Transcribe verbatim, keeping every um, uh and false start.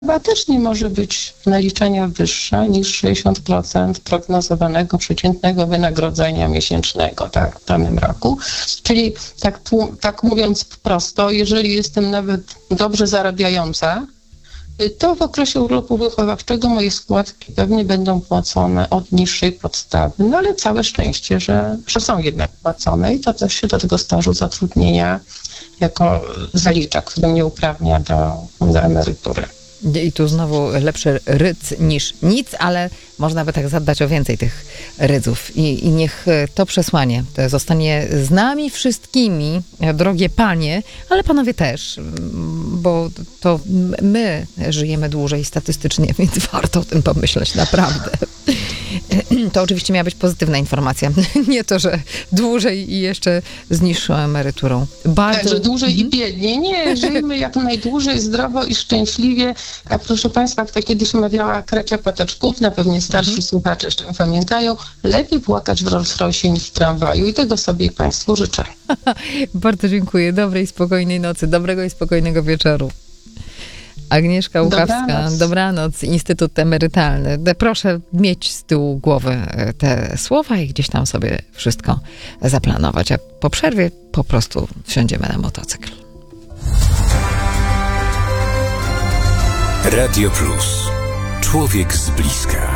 chyba też nie może być naliczenia wyższa niż sześćdziesiąt procent prognozowanego przeciętnego wynagrodzenia miesięcznego, tak, w danym roku. Czyli tak, tak mówiąc prosto, jeżeli jestem nawet dobrze zarabiająca, to w okresie urlopu wychowawczego moje składki pewnie będą płacone od niższej podstawy, no ale całe szczęście, że, że są jednak płacone i to też się do tego stażu zatrudnienia jako zalicza, który mnie uprawnia do, do emerytury. I tu znowu lepszy rydz niż nic, ale można by tak zadbać o więcej tych rydzów. I, i niech to przesłanie to zostanie z nami wszystkimi, drogie panie, ale panowie też, bo to my żyjemy dłużej statystycznie, więc warto o tym pomyśleć, naprawdę. To oczywiście miała być pozytywna informacja. Nie to, że dłużej i jeszcze z niższą emeryturą. Bardzo... Tak, że dłużej i biedniej. Nie, żyjmy jak najdłużej, zdrowo i szczęśliwie. A proszę Państwa, jak to kiedyś mawiała Krecia Pataczkówna, pewnie starsi mhm. słuchacze jeszcze pamiętają, lepiej płakać w Rolls-Roycie niż w tramwaju. I tego sobie i Państwu życzę. Bardzo dziękuję. Dobrej, spokojnej nocy. Dobrego i spokojnego wieczoru. Agnieszka Łuchawska, dobranoc. dobranoc, Instytut Emerytalny. Proszę mieć z tyłu głowy te słowa i gdzieś tam sobie wszystko zaplanować, a po przerwie po prostu wsiądziemy na motocykl. Radio Plus. Człowiek z bliska.